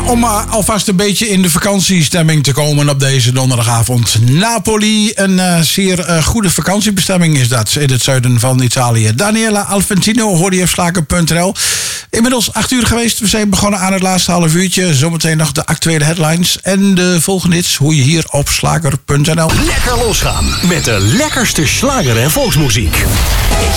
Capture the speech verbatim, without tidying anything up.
om uh, alvast een beetje in de vakantiestemming te komen op deze donderdagavond. Napoli, een uh, zeer uh, goede vakantiebestemming is dat in het zuiden van Italië. Daniela Alfantino, hoorde je op slager punt n l. Inmiddels acht uur geweest. We zijn begonnen aan het laatste half uurtje. Zometeen nog de actuele headlines. En de volgende hits hoor je hier op slager punt n l. Lekker losgaan met de lekkerste slager en volksmuziek.